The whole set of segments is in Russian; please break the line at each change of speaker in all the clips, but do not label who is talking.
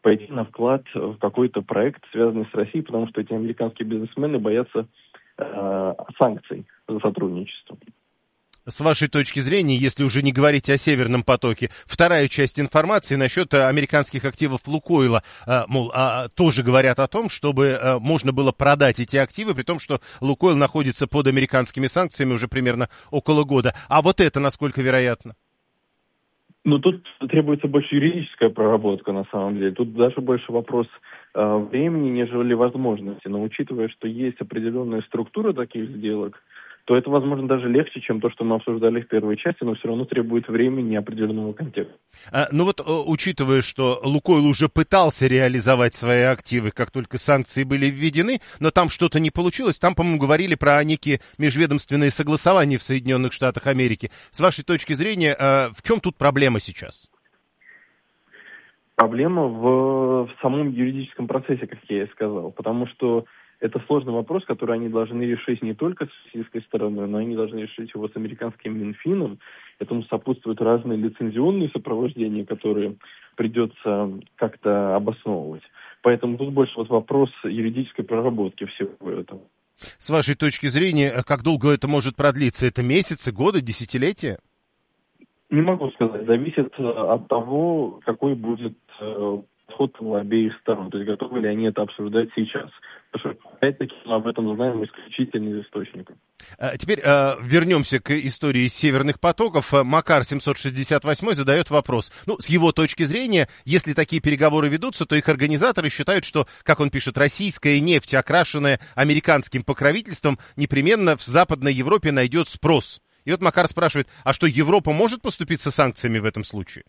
пойти на вклад в какой-то проект, связанный с Россией, потому что эти американские бизнесмены боятся санкций за сотрудничество.
С вашей точки зрения, если уже не говорить о Северном потоке, вторая часть информации насчет американских активов Лукойла, тоже говорят о том, чтобы можно было продать эти активы, при том, что Лукойл находится под американскими санкциями уже примерно около года. А вот это насколько вероятно?
Ну, тут требуется больше юридическая проработка, на самом деле. Тут даже больше вопрос времени, нежели возможности. Но учитывая, что есть определенная структура таких сделок, то это, возможно, даже легче, чем то, что мы обсуждали в первой части, но все равно требует времени и определенного контекста.
Учитывая, что Лукойл уже пытался реализовать свои активы, как только санкции были введены, но там что-то не получилось, там, по-моему, говорили про некие межведомственные согласования в Соединенных Штатах Америки. С вашей точки зрения, в чем тут проблема сейчас?
Проблема в самом юридическом процессе, как я и сказал, потому что это сложный вопрос, который они должны решить не только с российской стороны, но они должны решить его с американским Минфином. Этому сопутствуют разные лицензионные сопровождения, которые придется как-то обосновывать. Поэтому тут больше вопрос юридической проработки всего этого.
С вашей точки зрения, как долго это может продлиться? Это месяцы, годы, десятилетия?
Не могу сказать. Зависит от того, какой будет подход у обеих сторон. То есть готовы ли они это обсуждать сейчас. Потому что, опять-таки, мы об этом знаем исключительно из источников.
Теперь вернемся к истории северных потоков. Макар 768 задает вопрос. С его точки зрения, если такие переговоры ведутся, то их организаторы считают, что, как он пишет, российская нефть, окрашенная американским покровительством, непременно в Западной Европе найдет спрос. И вот Макар спрашивает, а что, Европа может поступиться санкциями в этом случае?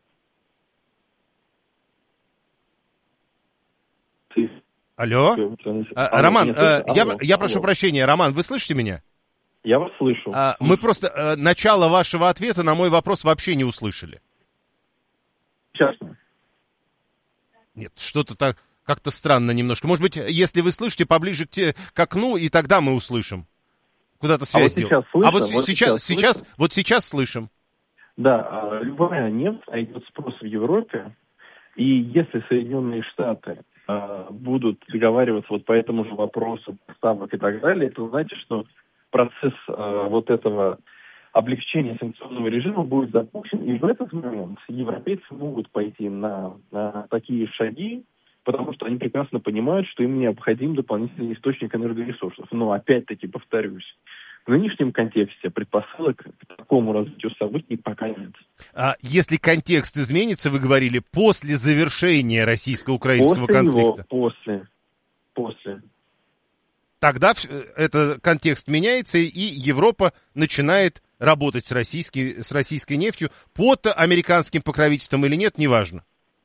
Алло? Роман, я прошу прощения. Роман, вы слышите меня?
Я вас слышу.
Мы просто начало вашего ответа на мой вопрос вообще не услышали.
Честно.
Нет, что-то так как-то странно немножко. Может быть, если вы слышите, поближе к окну, и тогда мы услышим. Куда-то связь делал. Вот сейчас слышим.
Да, любая нефть найдет спрос в Европе, и если Соединенные Штаты будут договариваться вот по этому же вопросу поставок и так далее, то значит, что процесс вот этого облегчения санкционного режима будет запущен, и в этот момент европейцы могут пойти на такие шаги, потому что они прекрасно понимают, что им необходим дополнительный источник энергоресурсов. Но опять-таки, повторюсь, в нынешнем контексте предпосылок к такому развитию событий пока нет.
А если контекст изменится, вы говорили, после завершения российско-украинского конфликта?
После.
Тогда этот контекст меняется, и Европа начинает работать с российской нефтью под американским покровительством или нет, неважно.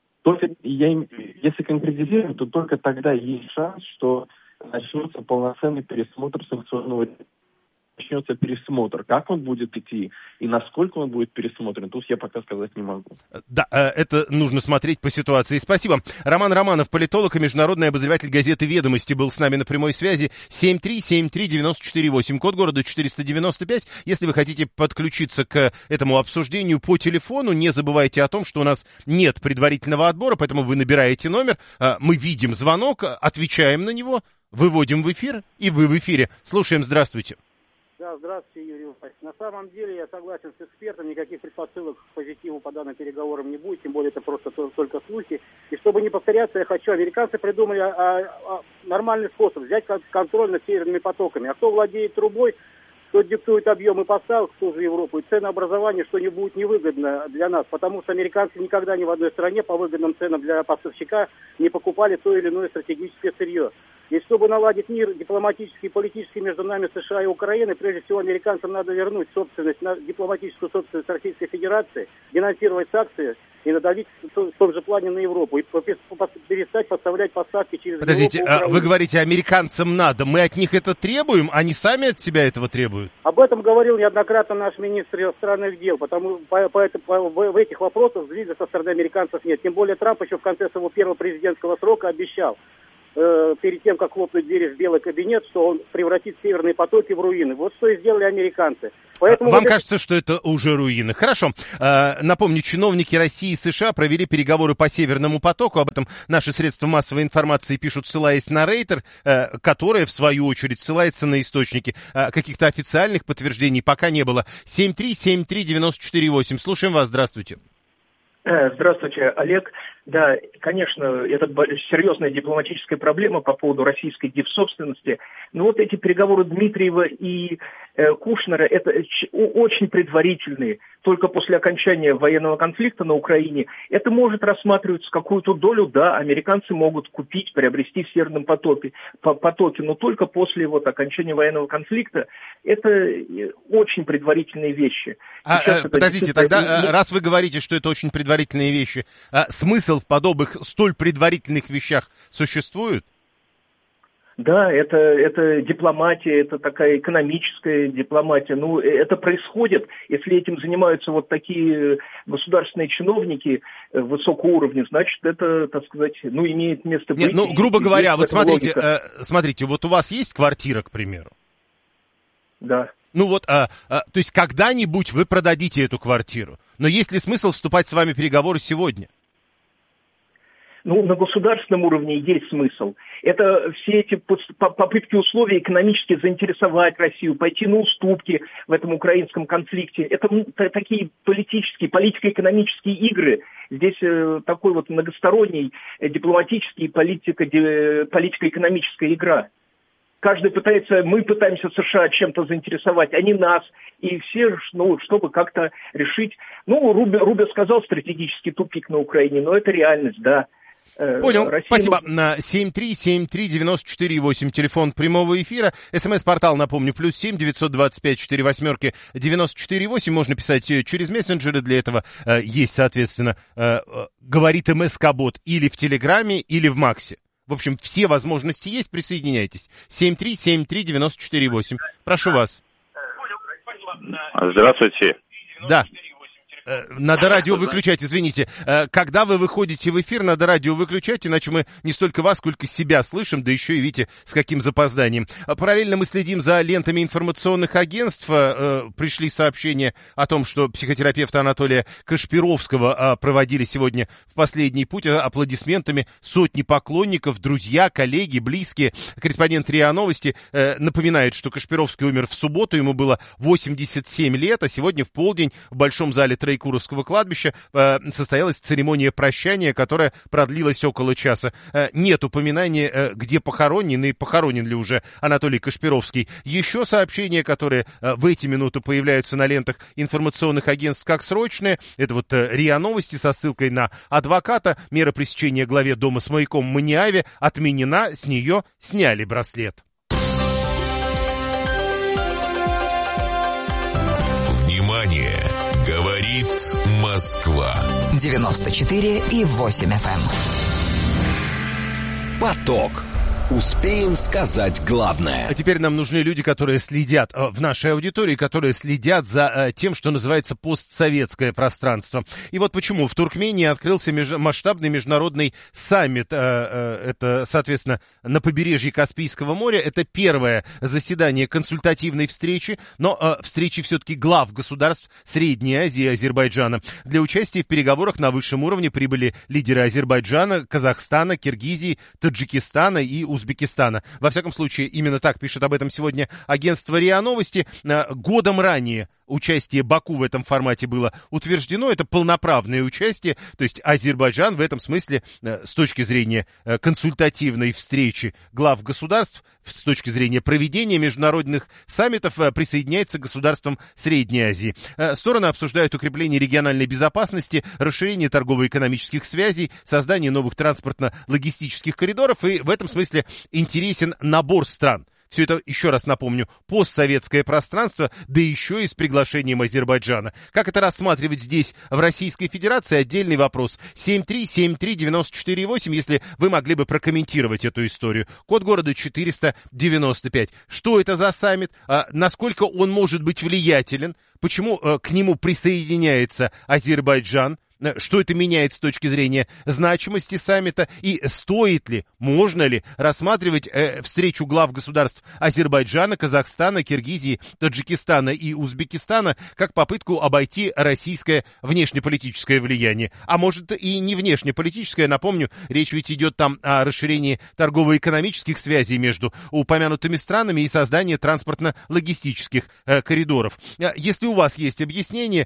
Если конкретизировать, то только тогда есть шанс, что начнется полноценный пересмотр санкционного режима. Начнется пересмотр. Как он будет идти и насколько он будет пересмотрен, тут я пока сказать не могу.
Да, это нужно смотреть по ситуации. Спасибо. Роман Романов, политолог и международный обозреватель газеты «Ведомости», был с нами на прямой связи. 7373948, код города 495. Если вы хотите подключиться к этому обсуждению по телефону, не забывайте о том, что у нас нет предварительного отбора, поэтому вы набираете номер, мы видим звонок, отвечаем на него, выводим в эфир, и вы в эфире. Слушаем, здравствуйте.
Да, здравствуйте, Юрий Васильевич. На самом деле я согласен с экспертом, никаких предпосылок к позитиву по данным переговорам не будет, тем более это просто только слухи. И чтобы не повторяться, я хочу, американцы придумали нормальный способ взять контроль над северными потоками. А кто владеет трубой, кто диктует объемы поставок в ту же Европу, и ценообразование, что не будет невыгодно для нас, потому что американцы никогда ни в одной стране по выгодным ценам для поставщика не покупали то или иное стратегическое сырье. И чтобы наладить мир дипломатический и политический между нами, США и Украиной, прежде всего американцам надо вернуть собственность, дипломатическую собственность Российской Федерации, денонсировать санкции и надавить в том же плане на Европу. И перестать поставлять поставки через Европу.
Подождите, вы говорите, американцам надо. Мы от них это требуем, они сами от себя этого требуют?
Об этом говорил неоднократно наш министр иностранных дел, потому в этих вопросах сдвига со стороны американцев нет. Тем более Трамп еще в конце своего первого президентского срока обещал, перед тем, как хлопнуть двери в Белый кабинет, что он превратит северные потоки в руины. Вот что и сделали американцы. Поэтому
вам кажется, что это уже руины? Хорошо. Напомню, чиновники России и США провели переговоры по Северному потоку. Об этом наши средства массовой информации пишут, ссылаясь на Рейтер, которая, в свою очередь, ссылается на источники. Каких-то официальных подтверждений пока не было. 7373948. Слушаем вас. Здравствуйте.
Здравствуйте, Олег. Да, конечно, это серьезная дипломатическая проблема по поводу российской дипсобственности. Но вот эти переговоры Дмитриева и Кушнера, это очень предварительные. Только после окончания военного конфликта на Украине это может рассматриваться какую-то долю, да, американцы могут купить, приобрести в Северном потоке, но только после вот окончания военного конфликта. Это очень предварительные вещи.
Подождите, тогда, раз вы говорите, что это очень предварительные вещи, смысл в подобных столь предварительных вещах существует?
Да, это дипломатия, это такая экономическая дипломатия. Ну, это происходит, если этим занимаются вот такие государственные чиновники высокого уровня, значит, это, так сказать, ну, имеет место быть.
Нет, ну, грубо говоря, вот смотрите, вот у вас есть квартира, к примеру?
Да.
Ну вот, то есть когда-нибудь вы продадите эту квартиру, но есть ли смысл вступать с вами в переговоры сегодня?
Ну, на государственном уровне есть смысл. Это все эти попытки условий экономически заинтересовать Россию, пойти на уступки в этом украинском конфликте. Это такие политико-экономические игры. Здесь такой вот многосторонний дипломатический политико-экономическая игра. Мы пытаемся США чем-то заинтересовать, они нас. И все, ну, чтобы как-то решить. Ну, Рубио сказал, стратегический тупик на Украине, но это реальность, да.
Понял, спасибо. На 7373948, телефон прямого эфира. СМС-портал, напомню, +7 925 48 948. Можно писать через мессенджеры. Для этого есть, соответственно, говорит МСК-бот или в Телеграме, или в Максе. В общем, все возможности есть. Присоединяйтесь. 7373948. Прошу вас.
Здравствуйте.
Да. Надо радио выключать, извините. Когда вы выходите в эфир, надо радио выключать, иначе мы не столько вас, сколько себя слышим, да еще и видите, с каким запозданием. Параллельно мы следим за лентами информационных агентств. Пришли сообщения о том, что психотерапевта Анатолия Кашпировского проводили сегодня в последний путь аплодисментами сотни поклонников, друзья, коллеги, близкие. Корреспондент РИА Новости напоминает, что Кашпировский умер в субботу, ему было 87 лет, а сегодня в полдень в Большом зале Троекуровского кладбища состоялась церемония прощания, которая продлилась около часа. Нет упоминания, где похоронен и похоронен ли уже Анатолий Кашпировский. Еще сообщения, которые в эти минуты появляются на лентах информационных агентств как срочные. Это вот РИА Новости со ссылкой на адвоката. Мера пресечения главе дома с маяком Маниаве отменена, с нее сняли браслет.
Внимание! Говорит Москва.
94,8 FM.
Поток. Успеем сказать главное.
А теперь нам нужны люди, которые следят в нашей аудитории, которые следят за тем, что называется постсоветское пространство. И вот почему в Туркмении открылся масштабный международный саммит. Это, соответственно, на побережье Каспийского моря. Это первое заседание консультативной встречи, но встречи все-таки глав государств Средней Азии и Азербайджана. Для участия в переговорах на высшем уровне прибыли лидеры Азербайджана, Казахстана, Киргизии, Таджикистана и Узбекистана. Во всяком случае, именно так пишет об этом сегодня агентство РИА Новости. Годом ранее участие Баку в этом формате было утверждено. Это полноправное участие. То есть Азербайджан в этом смысле, с точки зрения консультативной встречи глав государств, с точки зрения проведения международных саммитов, присоединяется к государствам Средней Азии. Стороны обсуждают укрепление региональной безопасности, расширение торгово-экономических связей, создание новых транспортно-логистических коридоров. И в этом смысле интересен набор стран. Все это, еще раз напомню, постсоветское пространство, да еще и с приглашением Азербайджана. Как это рассматривать здесь, в Российской Федерации, отдельный вопрос. 7373948, если вы могли бы прокомментировать эту историю. Код города 495. Что это за саммит? Насколько он может быть влиятелен? Почему к нему присоединяется Азербайджан? что это меняет с точки зрения значимости саммита, и стоит ли, можно ли рассматривать встречу глав государств Азербайджана, Казахстана, Киргизии, Таджикистана и Узбекистана как попытку обойти российское внешнеполитическое влияние. А может и не внешнеполитическое, напомню, речь ведь идет там о расширении торгово-экономических связей между упомянутыми странами и создании транспортно-логистических коридоров. Если у вас есть объяснение,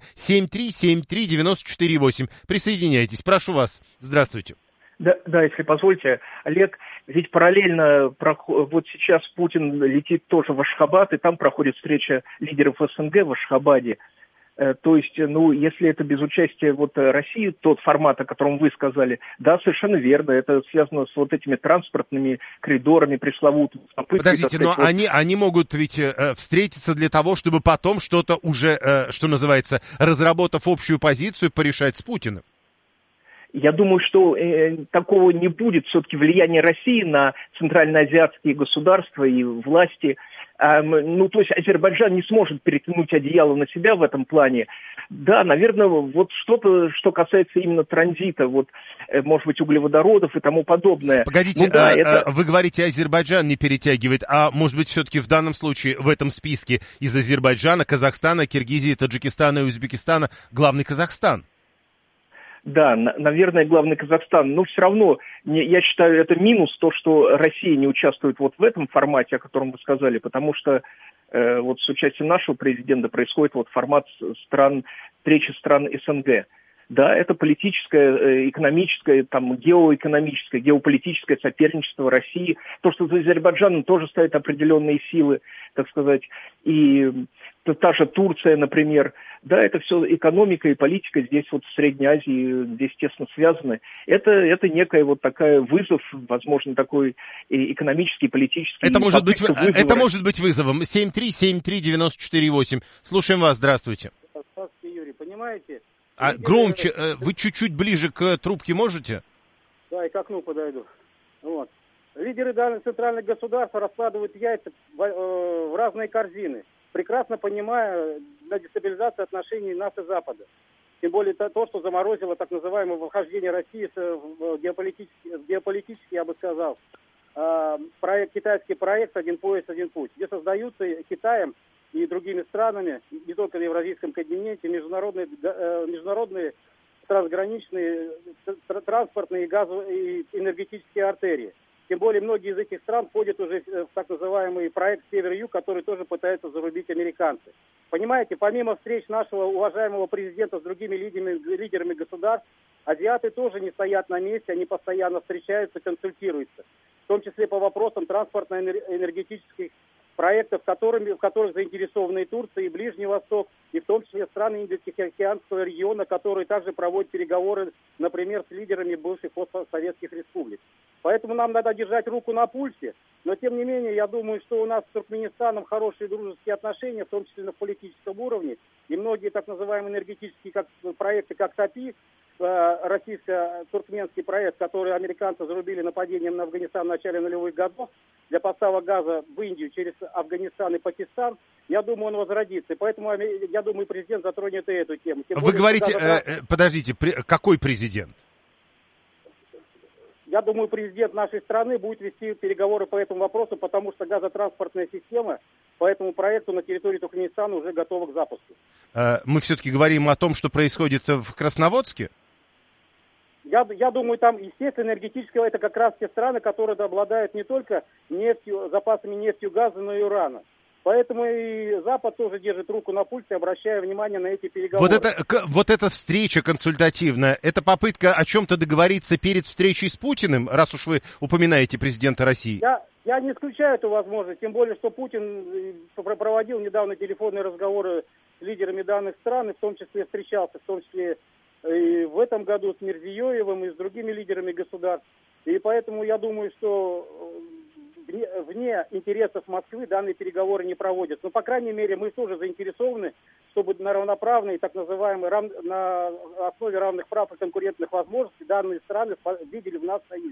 7373948, присоединяйтесь, прошу вас. Здравствуйте.
Да, если позволите, Олег, ведь параллельно вот сейчас Путин летит тоже в Ашхабад, и там проходит встреча лидеров СНГ в Ашхабаде. То есть, если это без участия России, тот формат, о котором вы сказали, да, совершенно верно, это связано с вот этими транспортными коридорами пресловутыми.
Подождите, но они могут ведь встретиться для того, чтобы потом что-то уже, что называется, разработав общую позицию, порешать с Путиным.
Я думаю, что такого не будет. Все-таки влияние России на центральноазиатские государства и власти. То есть Азербайджан не сможет перетянуть одеяло на себя в этом плане. Да, наверное, вот что-то, что касается именно транзита, может быть, углеводородов и тому подобное.
Погодите, вы говорите, Азербайджан не перетягивает, а может быть, все-таки в данном случае в этом списке из Азербайджана, Казахстана, Киргизии, Таджикистана и Узбекистана главный Казахстан?
Да, наверное, главный Казахстан. Но все равно, я считаю, это минус, то, что Россия не участвует в этом формате, о котором вы сказали, потому что с участием нашего президента происходит формат встречи стран СНГ. Да, это политическое, экономическое, геоэкономическое, геополитическое соперничество России. То, что за Азербайджаном тоже стоят определенные силы, так сказать, и та же Турция, например. Да, это все экономика и политика здесь в Средней Азии здесь тесно связаны. Это некая такая вызов, возможно, такой экономический, политический.
Это может быть вызовом. 7373948. Слушаем вас, здравствуйте.
Здравствуйте, Юрий, понимаете?
Громче, вы чуть-чуть ближе к трубке можете?
Да, и к окну подойду. Лидеры данных центральных государств раскладывают яйца в разные корзины, прекрасно понимая для дестабилизации отношений НАТО и Запада. Тем более то, что заморозило так называемое вхождение России в геополитический, я бы сказал, китайский проект «Один пояс, один путь», где создаются Китаем и другими странами, не только в евразийском континенте, международные трансграничные транспортные и газовые и энергетические артерии. Тем более многие из этих стран входят уже в так называемый проект «Север-Юг», который тоже пытаются зарубить американцы. Понимаете, помимо встреч нашего уважаемого президента с другими лидерами государств, азиаты тоже не стоят на месте, они постоянно встречаются, консультируются. В том числе по вопросам транспортно-энергетических проектов, в которых заинтересованы и Турция, и Ближний Восток, и в том числе страны Индо-Тихоокеанского региона, которые также проводят переговоры, например, с лидерами бывших постсоветских республик. Поэтому нам надо держать руку на пульсе, но тем не менее, я думаю, что у нас с Туркменистаном хорошие дружеские отношения, в том числе на политическом уровне, и многие так называемые энергетические проекты, как ТАПИ, российско-туркменский проект, который американцы зарубили нападением на Афганистан в начале нулевых годов для поставок газа в Индию через Афганистан и Пакистан, я думаю, он возродится. И поэтому, я думаю, президент затронет и эту тему.
Вы говорите, подождите, какой президент?
Я думаю, президент нашей страны будет вести переговоры по этому вопросу, потому что газотранспортная система по этому проекту на территории Туркменистана уже готова к запуску.
Мы все-таки говорим о том, что происходит в Красноводске?
Я думаю, там, естественно, энергетического это как раз те страны, которые обладают не только нефтью, запасами нефти, газа, но и урана. Поэтому и Запад тоже держит руку на пульсе, обращая внимание на эти переговоры.
Вот эта встреча консультативная, это попытка о чем-то договориться перед встречей с Путиным, раз уж вы упоминаете президента России?
Я не исключаю эту возможность, тем более, что Путин проводил недавно телефонные разговоры с лидерами данных стран, и в том числе встречался, в том числе и в этом году с Мирзиёевым и с другими лидерами государств. И поэтому я думаю, что вне интересов Москвы данные переговоры не проводятся. Но, по крайней мере, мы тоже заинтересованы, чтобы на равноправной, так называемой, на основе равных прав и конкурентных возможностей данные страны видели в нас союзников.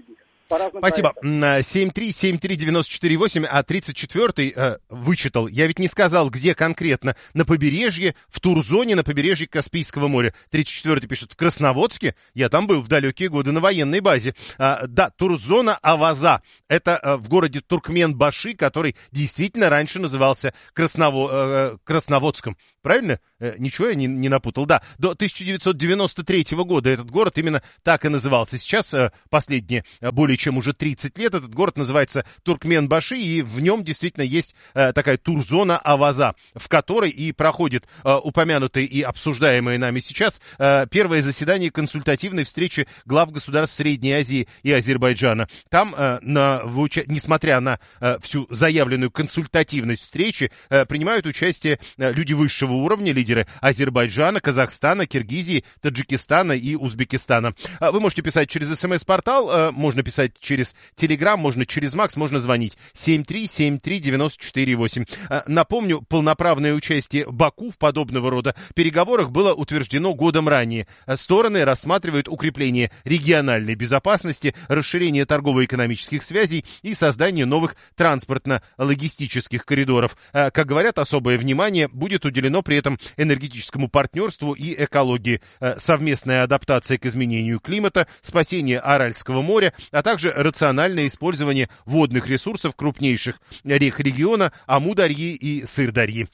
по разным
Спасибо.
проектам.
7373948, а 34-й вычитал. Я ведь не сказал, где конкретно. На побережье, в турзоне на побережье Каспийского моря. 34-й пишет, в Красноводске. Я там был в далекие годы на военной базе. Да, турзона Аваза. Это в городе Туркменбаши, который действительно раньше назывался Красноводском. Правильно? Ничего я не напутал. Да, до 1993 года этот город именно так и назывался. Сейчас последние более чем уже 30 лет этот город называется Туркменбаши, и в нем действительно есть такая турзона Аваза, в которой и проходит упомянутое и обсуждаемое нами сейчас первое заседание консультативной встречи глав государств Средней Азии и Азербайджана. Там, несмотря на всю заявленную консультативность встречи, принимают участие люди высшего уровня, лидеры Азербайджана, Казахстана, Киргизии, Таджикистана и Узбекистана. Вы можете писать через СМС-портал, можно писать через Телеграм, можно через Макс, можно звонить 7373948. Напомню, полноправное участие Баку в подобного рода переговорах было утверждено годом ранее. Стороны рассматривают укрепление региональной безопасности, расширение торгово-экономических связей и создание новых транспортно-логистических коридоров. Как говорят, особое внимание будет уделено при этом энергетическому партнерству и экологии, совместная адаптация к изменению климата, спасение Аральского моря, а также рациональное использование водных ресурсов крупнейших рек региона Амударьи и Сырдарьи.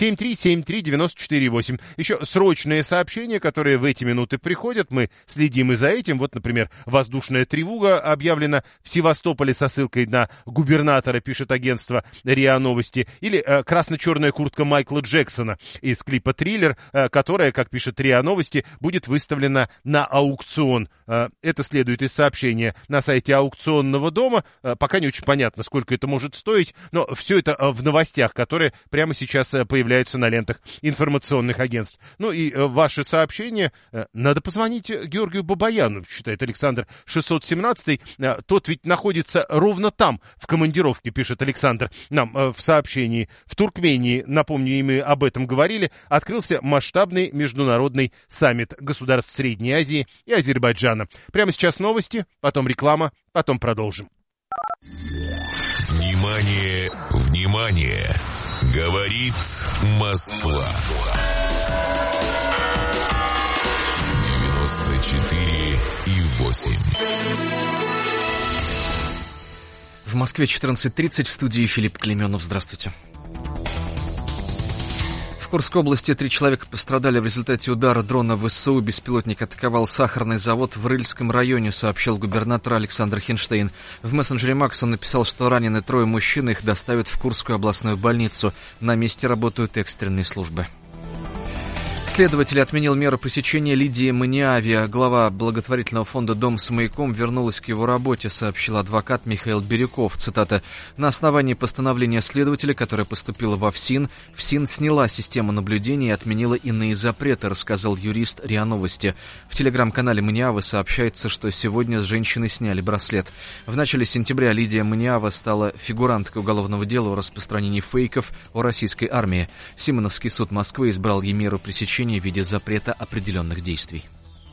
7373948. Еще срочные сообщения, которые в эти минуты приходят. Мы следим и за этим. Вот, например, воздушная тревога объявлена в Севастополе со ссылкой на губернатора, пишет агентство РИА Новости. Или красно-черная куртка Майкла Джексона из клипа «Триллер», которая, как пишет РИА Новости, будет выставлена на аукцион. Это следует из сообщения на сайте аукционного дома. Пока не очень понятно, сколько это может стоить, но все это в новостях, которые прямо сейчас появляются на лентах информационных агентств. Ну и ваши сообщения. Надо позвонить Георгию Бабаяну, считает Александр 617. Тот ведь находится ровно там, в командировке, пишет Александр нам в сообщении. В Туркмении, напомню, и мы об этом говорили, открылся масштабный международный саммит государств Средней Азии и Азербайджана. Прямо сейчас новости, потом реклама, потом продолжим.
Внимание, внимание! Говорит Москва. 94,8.
В Москве 14:30, в студии Филипп Клеменов. Здравствуйте. В Курской области 3 человека пострадали в результате удара дрона ВСУ. Беспилотник атаковал сахарный завод в Рыльском районе, сообщил губернатор Александр Хинштейн. В мессенджере Макс он написал, что ранены 3 мужчин, их доставят в Курскую областную больницу. На месте работают экстренные службы. Следователь отменил меру пресечения Лидии Маниаве. Глава благотворительного фонда «Дом с маяком» вернулась к его работе, сообщил адвокат Михаил Бирюков. Цитата. «На основании постановления следователя, которое поступило во ФСИН сняла систему наблюдения и отменила иные запреты», рассказал юрист РИА Новости. В телеграм-канале Маниавы сообщается, что сегодня с женщины сняли браслет. В начале сентября Лидия Маниава стала фигуранткой уголовного дела о распространении фейков о российской армии. Симоновский суд Москвы избрал ей меру пресечения в виде запрета определенных действий.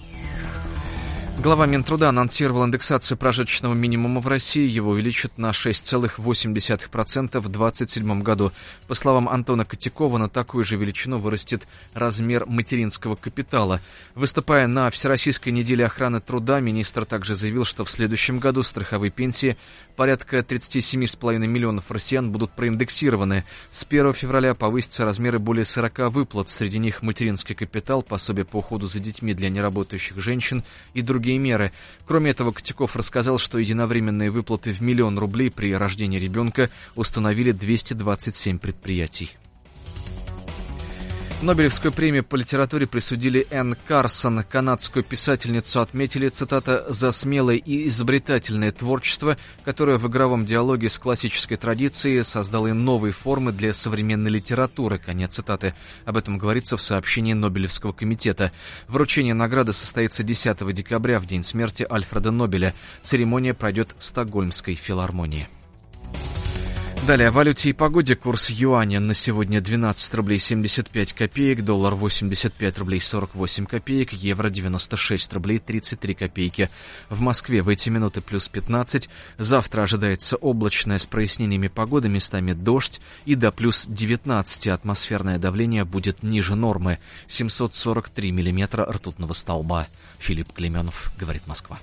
Глава Минтруда анонсировал индексацию прожиточного минимума в России. Его увеличат на 6,8% в 2027 году. По словам Антона Котякова, на такую же величину вырастет размер материнского капитала. Выступая на Всероссийской неделе охраны труда, министр также заявил, что в следующем году страховые пенсии порядка 37,5 миллионов россиян будут проиндексированы. С 1 февраля повысятся размеры более 40 выплат. Среди них материнский капитал, пособие по уходу за детьми для неработающих женщин и другие меры. Кроме этого, Котяков рассказал, что единовременные выплаты в 1 000 000 рублей при рождении ребенка установили 227 предприятий. Нобелевскую премию по литературе присудили Энн Карсон. Канадскую писательницу отметили, цитата, «за смелое и изобретательное творчество, которое в игровом диалоге с классической традицией создало и новые формы для современной литературы». Конец цитаты. Об этом говорится в сообщении Нобелевского комитета. Вручение награды состоится 10 декабря, в день смерти Альфреда Нобеля. Церемония пройдет в Стокгольмской филармонии. Далее о валюте и погоде. Курс юаня на сегодня 12 рублей 75 копеек, доллар 85 рублей 48 копеек, евро 96 рублей 33 копейки. В Москве в эти минуты плюс 15. Завтра ожидается облачная с прояснениями погоды, местами дождь, и до плюс 19 атмосферное давление будет ниже нормы. 743 миллиметра ртутного столба. Филипп Клеменов, говорит Москва.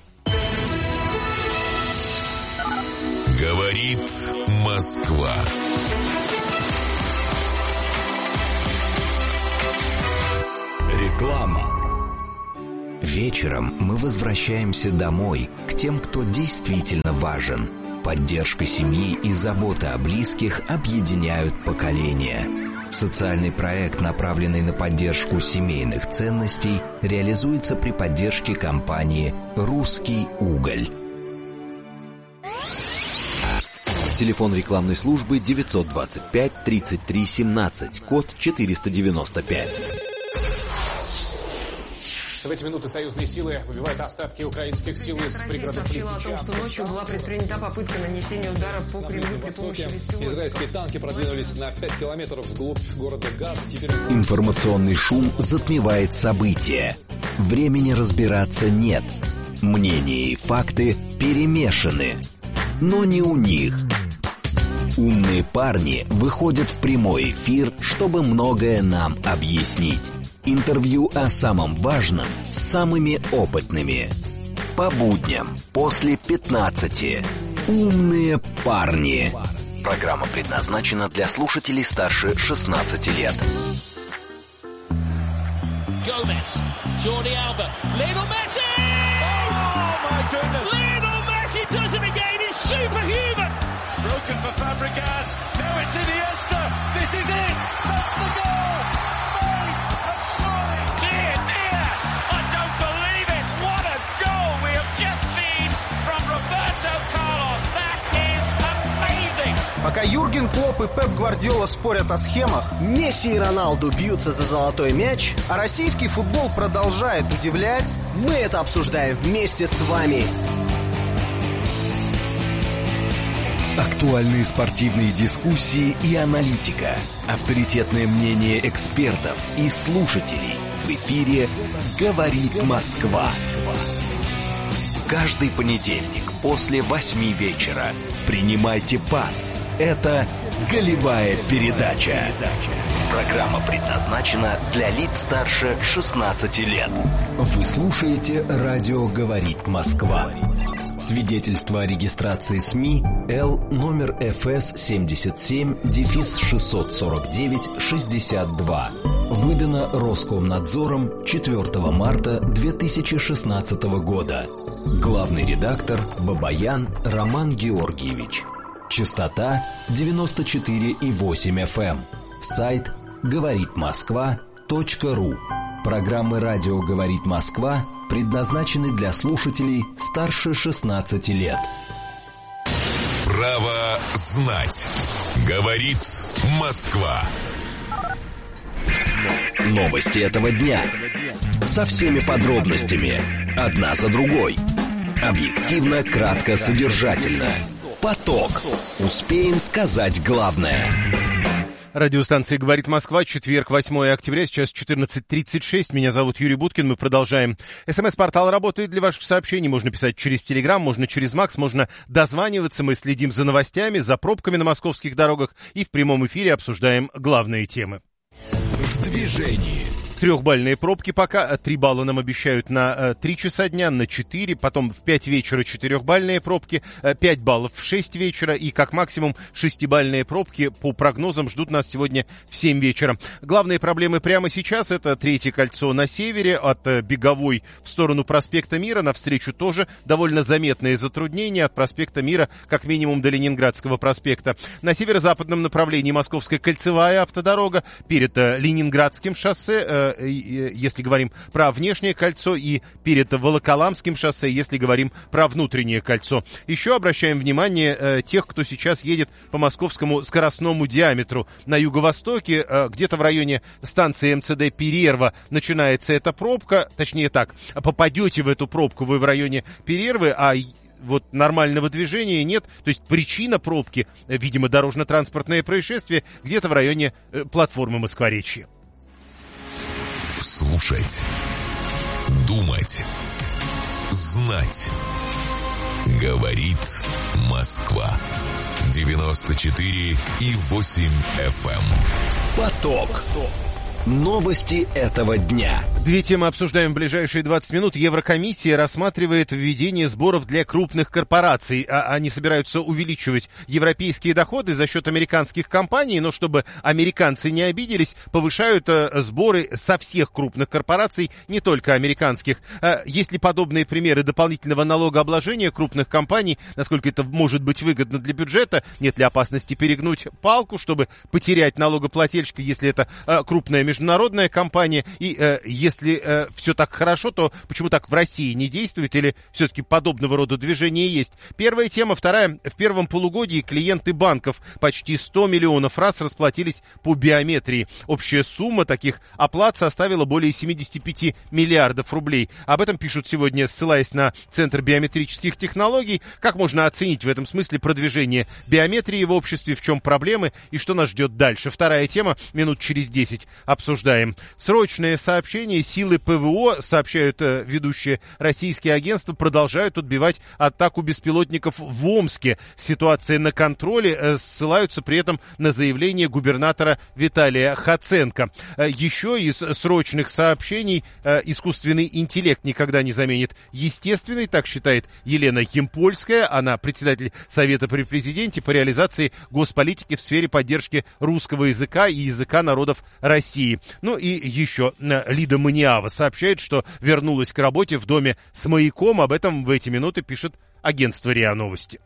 Говорит Москва.
Реклама. Вечером мы возвращаемся домой, к тем, кто действительно важен. Поддержка семьи и забота о близких объединяют поколения. Социальный проект, направленный на поддержку семейных ценностей, реализуется при поддержке компании «Русский уголь».
Телефон рекламной службы 925 33 17, код 495.
В эти минуты союзные силы выбивают остатки украинских сил из пригородов Лисичанска.
Сообщила о том, что ночью была предпринята попытка нанесения удара по Кремлю при помощи беспилотников.
Израильские танки продвинулись на 5 километров вглубь города Газ.
Информационный шум затмевает события. Времени разбираться нет. Мнения и факты перемешаны. Но не у них. Умные парни выходят в прямой эфир, чтобы многое нам объяснить. Интервью о самом важном с самыми опытными. По будням после 15. Умные парни. Программа предназначена для слушателей старше 16 лет.
Gomez, Jordi Alba, Lionel Messi! Oh my goodness! Lionel Messi does it again. It's superhuman. Broken for Fabregas. Now it's Iniesta. This is it. That's the goal. Spain have scored. Dear, dear. I don't believe it. What a goal we have just seen from Roberto Carlos. That is amazing.
Пока Юрген Клопп и Пеп Гвардиола спорят о схемах, Месси и Роналду бьются за золотой мяч, а российский футбол продолжает удивлять, мы это обсуждаем вместе с вами.
Актуальные спортивные дискуссии и аналитика. Авторитетное мнение экспертов и слушателей. В эфире «Говорит Москва». Каждый понедельник после 8 вечера. Принимайте пас. Это «Голевая передача». Программа предназначена для лиц старше 16 лет. Вы слушаете «Радио говорит Москва». Свидетельство о регистрации СМИ Л номер ФС 77-649-62. Выдано Роскомнадзором 4 марта 2016 года. Главный редактор Бабаян Роман Георгиевич. Частота 94,8 FM. Сайт говоритмосква.ру. Программы «Радио говорит Москва» предназначены для слушателей старше 16 лет.
Право знать. Говорит Москва.
Новости этого дня. Со всеми подробностями. Одна за другой. Объективно, кратко, содержательно. Поток. Успеем сказать главное.
Радиостанция «Говорит Москва», четверг, 8 октября, сейчас 14:36. Меня зовут Юрий Буткин, мы продолжаем. СМС-портал работает для ваших сообщений. Можно писать через Телеграм, можно через Макс, можно дозваниваться. Мы следим за новостями, за пробками на московских дорогах и в прямом эфире обсуждаем главные темы.
В движении.
Трехбальные пробки пока. 3 балла нам обещают на 3 часа дня, на 4. Потом в 5 вечера 4-бальные пробки, 5 баллов в 6 вечера. И как максимум 6-бальные пробки по прогнозам ждут нас сегодня в 7 вечера. Главные проблемы прямо сейчас — это третье кольцо на севере. От Беговой в сторону проспекта Мира навстречу тоже довольно заметные затруднения. От проспекта Мира как минимум до Ленинградского проспекта. На северо-западном направлении Московская кольцевая автодорога перед Ленинградским шоссе, если говорим про внешнее кольцо, и перед Волоколамским шоссе, если говорим про внутреннее кольцо. Еще обращаем внимание тех, кто сейчас едет по московскому скоростному диаметру. На юго-востоке, где-то в районе станции МЦД Перерва начинается эта пробка, точнее так, попадете в эту пробку вы в районе Перервы, а вот нормального движения нет. То есть причина пробки, видимо, дорожно-транспортное происшествие где-то в районе платформы Москворечья.
Слушать, думать, знать. Говорит Москва. 94,8 FM.
Поток. Новости этого дня.
Две темы обсуждаем в ближайшие 20 минут. Еврокомиссия рассматривает введение сборов для крупных корпораций. Они собираются увеличивать европейские доходы за счет американских компаний, но чтобы американцы не обиделись, повышают сборы со всех крупных корпораций, не только американских. Есть ли подобные примеры дополнительного налогообложения крупных компаний? Насколько это может быть выгодно для бюджета? Нет ли опасности перегнуть палку, чтобы потерять налогоплательщика, если это крупная международная компания, и если все так хорошо, то почему так в России не действует, или все-таки подобного рода движения есть? Первая тема. Вторая. В первом полугодии клиенты банков почти 100 миллионов раз расплатились по биометрии. Общая сумма таких оплат составила более 75 миллиардов рублей. Об этом пишут сегодня, ссылаясь на Центр биометрических технологий. Как можно оценить в этом смысле продвижение биометрии в обществе, в чем проблемы и что нас ждет дальше? Вторая тема. Минут через 10 обсуждаем. Срочное сообщение. Силы ПВО, сообщают ведущие российские агентства, продолжают отбивать атаку беспилотников в Омске. Ситуация на контроле. Ссылаются при этом на заявление губернатора Виталия Хоценко. Еще из срочных сообщений. Искусственный интеллект никогда не заменит естественный, так считает Елена Ямпольская. Она председатель Совета при президенте по реализации госполитики в сфере поддержки русского языка и языка народов России. Ну и еще Лида Маниава сообщает, что вернулась к работе в доме с маяком. Об этом в эти минуты пишет агентство РИА Новости.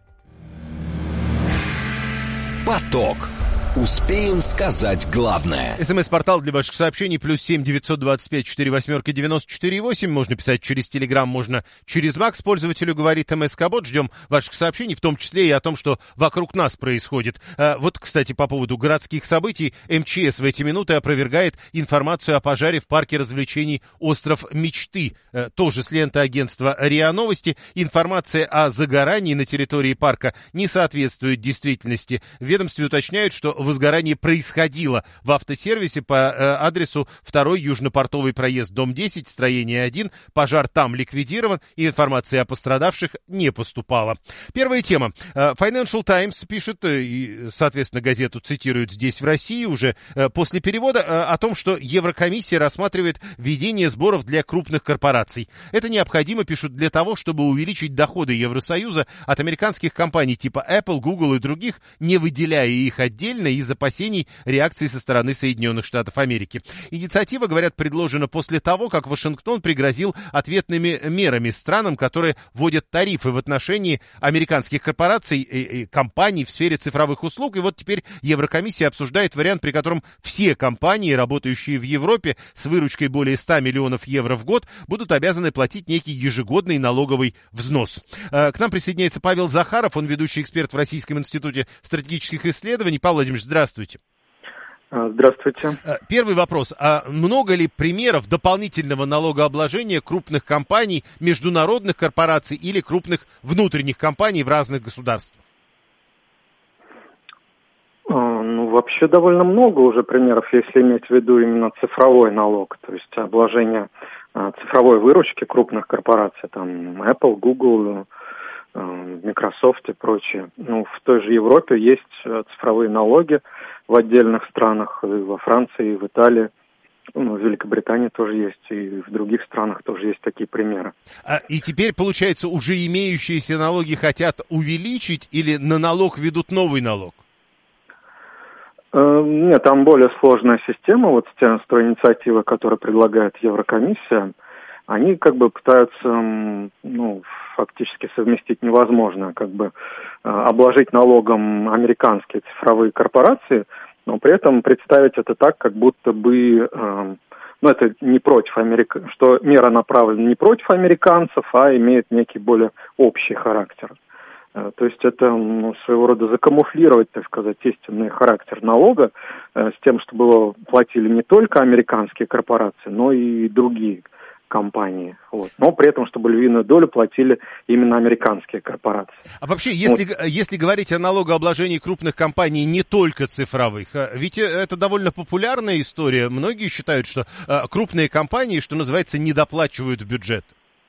Поток. Успеем сказать главное.
СМС-портал для ваших сообщений +7 925 48 94 8. Можно писать через Телеграм, можно через Макс. Пользователю говорит МСК-бот. Ждем ваших сообщений, в том числе и о том, что вокруг нас происходит. Вот, кстати, по поводу городских событий. МЧС в эти минуты опровергает информацию о пожаре в парке развлечений «Остров Мечты». Тоже с ленты агентства РИА Новости. Информация о загорании на территории парка не соответствует действительности. В ведомстве уточняют, что возгорание происходило в автосервисе по адресу 2-й Южно-Портовый проезд, дом 10, строение 1. Пожар там ликвидирован, и информация о пострадавших не поступала. Первая тема. Financial Times пишет, и, соответственно, газету цитируют здесь в России уже после перевода, о том, что Еврокомиссия рассматривает введение сборов для крупных корпораций. Это необходимо, пишут, для того, чтобы увеличить доходы Евросоюза от американских компаний типа Apple, Google и других, не выделяя их отдельно из опасений реакции со стороны Соединенных Штатов Америки. Инициатива, говорят, предложена после того, как Вашингтон пригрозил ответными мерами странам, которые вводят тарифы в отношении американских корпораций и компаний в сфере цифровых услуг. И вот теперь Еврокомиссия обсуждает вариант, при котором все компании, работающие в Европе с выручкой более 100 миллионов евро в год, будут обязаны платить некий ежегодный налоговый взнос. К нам присоединяется Павел Захаров, он ведущий эксперт в Российском институте стратегических исследований. Павел Владимирович, здравствуйте.
Здравствуйте.
Первый вопрос. А много ли примеров дополнительного налогообложения крупных компаний, международных корпораций или крупных внутренних компаний в разных государствах?
Ну, вообще довольно много уже примеров, если иметь в виду именно цифровой налог, то есть обложение цифровой выручки крупных корпораций, там Apple, Google, Microsoft и прочее. Ну, в той же Европе есть цифровые налоги в отдельных странах, и во Франции, и в Италии, ну, в Великобритании тоже есть, и в других странах тоже есть такие примеры.
И теперь, получается, уже имеющиеся налоги хотят увеличить или на налог ведут новый налог?
Нет, там более сложная система, вот с той инициативой, которую предлагает Еврокомиссия. Они как бы пытаются, ну, фактически совместить невозможное, как бы обложить налогом американские цифровые корпорации, но при этом представить это так, как будто бы, ну, это не против что мера направлена не против американцев, а имеет некий более общий характер. То есть это, ну, своего рода закамуфлировать, так сказать, истинный характер налога с тем, чтобы его платили не только американские корпорации, но и другие компании. Вот. Но при этом, чтобы львиную долю платили именно американские корпорации.
А вообще, если говорить о налогообложении крупных компаний, не только цифровых, ведь это довольно популярная история. Многие считают, что крупные компании, что называется, недоплачивают в бюджет.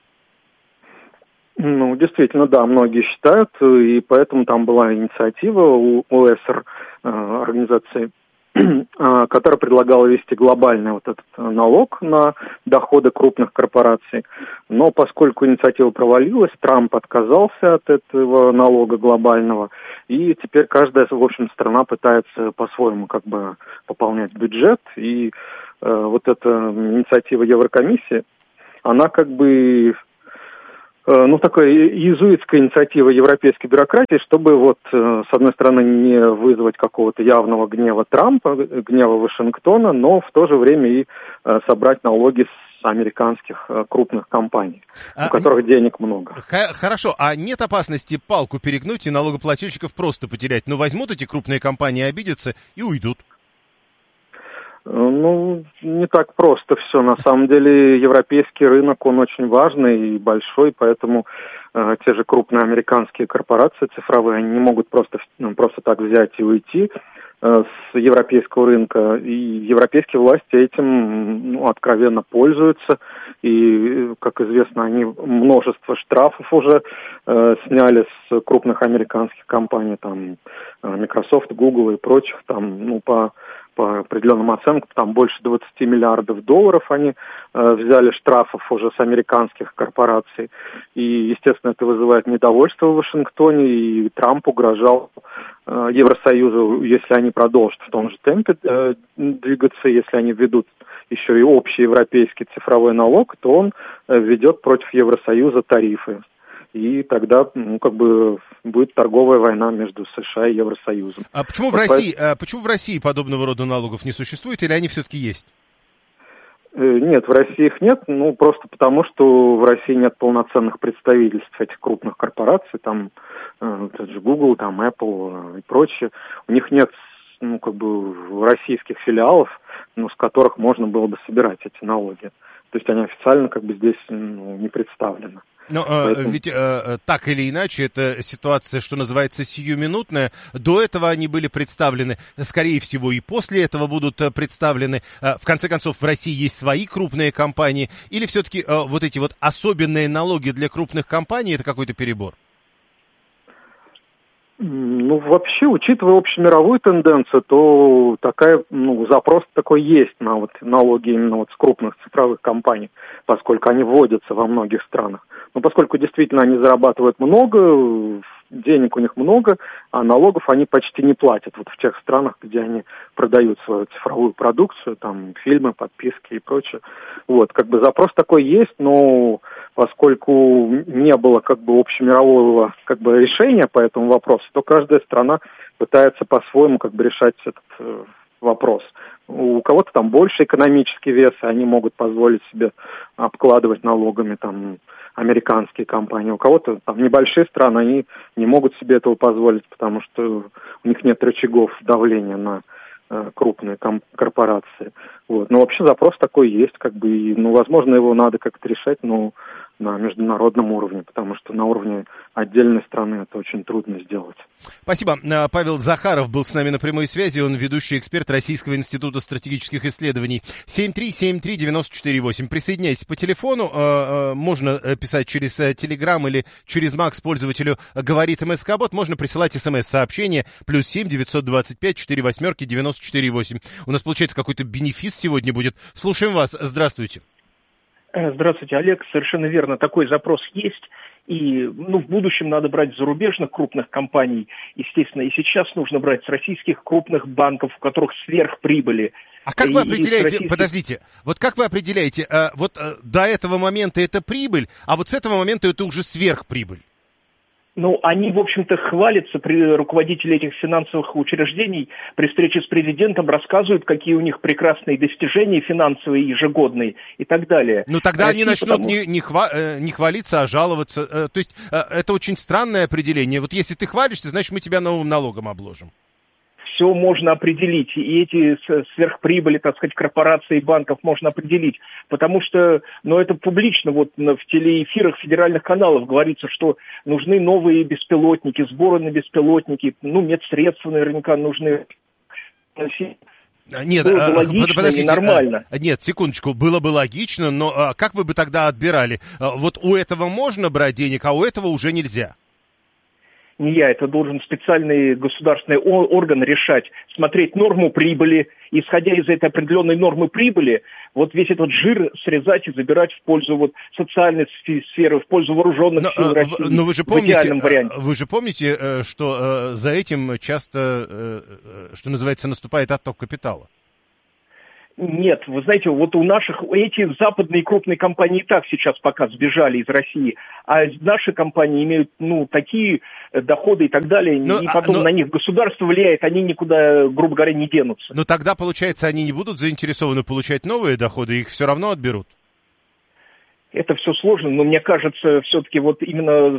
Ну, действительно, да, многие считают, и поэтому там была инициатива у ОЭСР, организации, которая предлагала ввести глобальный вот этот налог на доходы крупных корпораций. Но поскольку инициатива провалилась, Трамп отказался от этого налога глобального, и теперь каждая, в общем, страна пытается по-своему как бы пополнять бюджет, и вот эта инициатива Еврокомиссии, она как бы... такая иезуитская инициатива европейской бюрократии, чтобы вот, с одной стороны, не вызвать какого-то явного гнева Трампа, гнева Вашингтона, но в то же время и собрать налоги с американских крупных компаний, у которых денег много.
Хорошо, а нет опасности палку перегнуть и налогоплательщиков просто потерять? Ну, возьмут эти крупные компании, обидятся и уйдут.
Ну, не так просто все. На самом деле, европейский рынок, он очень важный и большой, поэтому те же крупные американские корпорации цифровые, они не могут просто так взять и уйти с европейского рынка. И европейские власти этим откровенно пользуются. И, как известно, они множество штрафов уже сняли с крупных американских компаний, там Microsoft, Google и прочих, там, по определенным оценкам, там больше 20 миллиардов долларов они взяли штрафов уже с американских корпораций. И, естественно, это вызывает недовольство в Вашингтоне, и Трамп угрожал Евросоюзу, если они продолжат в том же темпе двигаться, если они введут еще и общий европейский цифровой налог, то он введет против Евросоюза тарифы. И тогда, будет торговая война между США и Евросоюзом.
А почему в России подобного рода налогов не существует, или они все-таки есть?
Нет, в России их нет, просто потому, что в России нет полноценных представительств этих крупных корпораций, там, тот же Google, там, Apple и прочее. У них нет, российских филиалов, с которых можно было бы собирать эти налоги. То есть они официально здесь не представлены.
Но ведь так или иначе, это ситуация, что называется, сиюминутная. До этого они были представлены, скорее всего, и после этого будут представлены. В конце концов, в России есть свои крупные компании. Или все-таки вот эти вот особенные налоги для крупных компаний, это какой-то перебор?
Вообще, учитывая общемировую тенденцию, то запрос такой есть на налоги именно с крупных цифровых компаний, поскольку они вводятся во многих странах. Но поскольку действительно они зарабатывают много, денег у них много, а налогов они почти не платят. В тех странах, где они продают свою цифровую продукцию, там фильмы, подписки и прочее. Запрос такой есть, но поскольку не было общемирового решения по этому вопросу, то каждая страна пытается по-своему решать этот вопрос. У кого-то там больше экономический вес, и они могут позволить себе обкладывать налогами американские компании. У кого-то небольшие страны, они не могут себе этого позволить, потому что у них нет рычагов давления на крупные корпорации. Но вообще запрос такой есть, и, возможно, его надо как-то решать, на международном уровне, потому что на уровне отдельной страны это очень трудно сделать.
Спасибо. Павел Захаров был с нами на прямой связи. Он ведущий эксперт Российского института стратегических исследований. 7373948. Присоединяйтесь по телефону. Можно писать через Telegram или через Макс пользователю «Говорит МСК-бот». Можно присылать смс-сообщение +7 925 48 948. У нас, получается, какой-то бенефис сегодня будет. Слушаем вас. Здравствуйте.
Здравствуйте, Олег. Совершенно верно. Такой запрос есть. И в будущем надо брать зарубежных крупных компаний. Естественно, и сейчас нужно брать с российских крупных банков, у которых сверхприбыли.
А как вы определяете, подождите, как вы определяете, до этого момента это прибыль, а с этого момента это уже сверхприбыль?
Они, в общем-то, хвалятся, руководители этих финансовых учреждений при встрече с президентом рассказывают, какие у них прекрасные достижения финансовые, ежегодные и так далее.
Тогда они начнут не хвалиться, а жаловаться. То есть это очень странное определение. Если ты хвалишься, значит, мы тебя новым налогом обложим.
все можно определить. И эти сверхприбыли, так сказать, корпораций и банков можно определить. Потому что, это публично, в телеэфирах федеральных каналов говорится, что нужны новые беспилотники, сборы на беспилотники, медсредства наверняка нужны.
Нет,
было бы логично, подождите, и нормально.
Нет, секундочку, было бы логично, но как вы бы тогда отбирали? Вот у этого можно брать денег, а у этого уже нельзя?
Не я, это должен специальный государственный орган решать, смотреть норму прибыли, исходя из этой определенной нормы прибыли, весь этот жир срезать и забирать в пользу социальной сферы, в пользу вооруженных сил России.
Но вы же помните,
в идеальном варианте.
Вы же помните, что за этим часто, что называется, наступает отток капитала?
Нет, вы знаете, эти западные крупные компании и так сейчас пока сбежали из России, а наши компании имеют, такие доходы и так далее, и потом на них государство влияет, они никуда, грубо говоря, не денутся.
Но тогда, получается, они не будут заинтересованы получать новые доходы, их все равно отберут?
Это все сложно, но мне кажется, все-таки именно,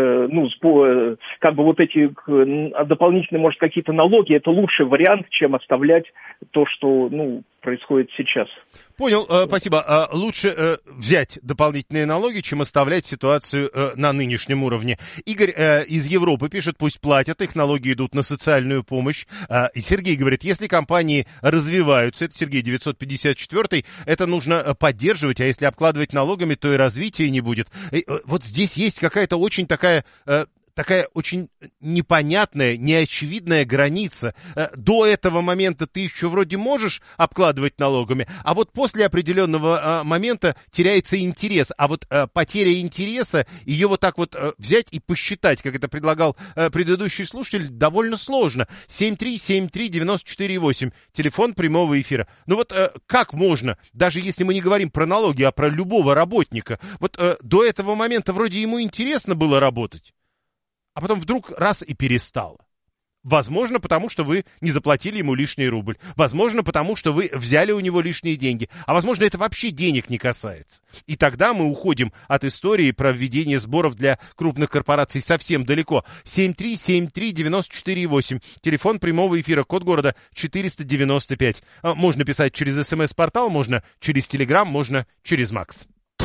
эти дополнительные, может, какие-то налоги, это лучший вариант, чем оставлять то, что, происходит сейчас.
Понял, спасибо. Лучше взять дополнительные налоги, чем оставлять ситуацию на нынешнем уровне. Игорь из Европы пишет, пусть платят, их налоги идут на социальную помощь. И Сергей говорит, если компании развиваются, это Сергей 954, это нужно поддерживать, а если обкладывать налогами, то и развития не будет. И вот здесь есть какая-то очень такая очень непонятная, неочевидная граница. До этого момента ты еще вроде можешь обкладывать налогами, а вот после определенного момента теряется интерес. А вот потеря интереса, ее вот так вот взять и посчитать, как это предлагал предыдущий слушатель, довольно сложно. 7373948, телефон прямого эфира. Как можно, даже если мы не говорим про налоги, а про любого работника, до этого момента вроде ему интересно было работать, а потом вдруг раз и перестало. Возможно, потому что вы не заплатили ему лишний рубль. Возможно, потому что вы взяли у него лишние деньги. А возможно, это вообще денег не касается. И тогда мы уходим от истории про введение сборов для крупных корпораций совсем далеко. 7373948. Телефон прямого эфира, код города 495. Можно писать через СМС-портал, можно через Телеграм, можно через Макс.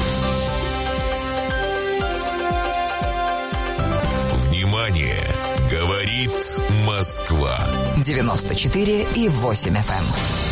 Внимание! Говорит Москва.
94,8 FM.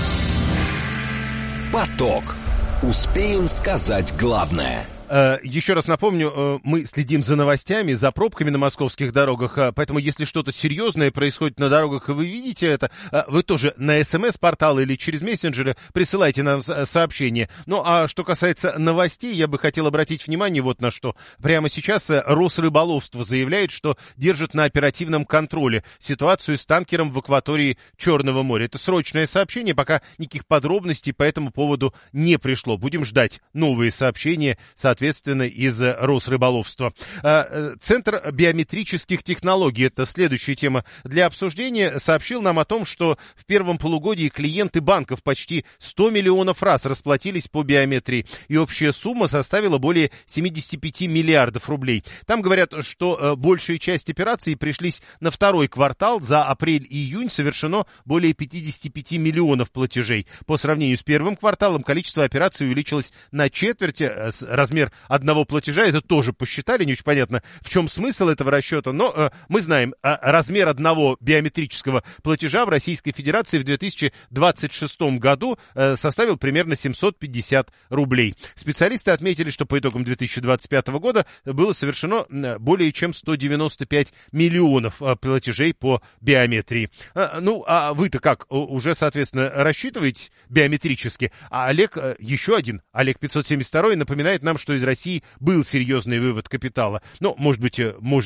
Поток. Успеем сказать главное.
Еще раз напомню, мы следим за новостями, за пробками на московских дорогах, поэтому если что-то серьезное происходит на дорогах, и вы видите это, вы тоже на СМС-портал или через мессенджеры присылайте нам сообщения. Ну, а что касается новостей, я бы хотел обратить внимание вот на что. Прямо сейчас Росрыболовство заявляет, что держит на оперативном контроле ситуацию с танкером в акватории Черного моря. Это срочное сообщение, пока никаких подробностей по этому поводу не пришло. Будем ждать новые сообщения, соответственно, из Росрыболовства. Центр биометрических технологий, это следующая тема для обсуждения, сообщил нам о том, что в первом полугодии клиенты банков почти 100 миллионов раз расплатились по биометрии, и общая сумма составила более 75 миллиардов рублей. Там говорят, что большая часть операций пришлись на второй квартал. За апрель и июнь совершено более 55 миллионов платежей. По сравнению с первым кварталом количество операций увеличилось на четверть. Размер одного платежа, это тоже посчитали, не очень понятно, в чем смысл этого расчета, но мы знаем, размер одного биометрического платежа в Российской Федерации в 2026 году составил примерно 750 рублей. Специалисты отметили, что по итогам 2025 года было совершено более чем 195 миллионов платежей по биометрии. Ну, а вы-то как, уже, соответственно, рассчитываете биометрически? А Олег, еще один, Олег 572, напоминает нам, что из России был серьезный вывод капитала. Но, может быть,